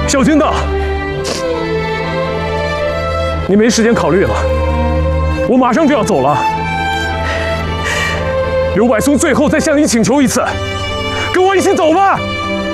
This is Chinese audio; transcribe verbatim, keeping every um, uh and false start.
小金的，你没时间考虑了，我马上就要走了。刘百松最后再向你请求一次，跟我一起走吧。